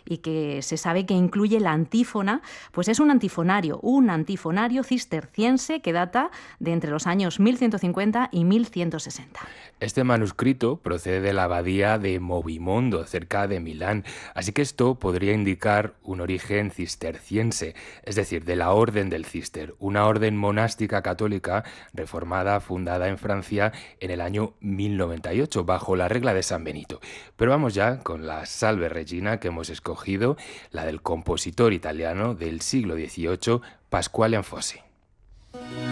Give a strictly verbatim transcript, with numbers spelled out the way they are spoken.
y que se sabe que incluye la antífona, pues es un antifonario, un antifonario cisterciense que data de entre los años mil ciento cincuenta y mil ciento sesenta. Este manuscrito procede de la abadía de Movimondo, cerca de Milán, así que esto podría indicar un origen cisterciense, es decir, de la Orden del Cister, una orden monástica católica reformada fundada en Francia en el año mil noventa y ocho, bajo la regla de San Benito. Pero vamos ya con la Salve Regina que hemos escogido, la del compositor italiano del siglo dieciocho, Pasquale Anfossi.